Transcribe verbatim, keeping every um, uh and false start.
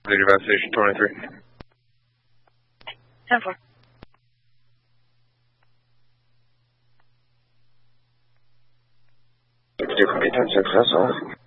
Lead investigation twenty-three. ten four. Different ten six, that's all.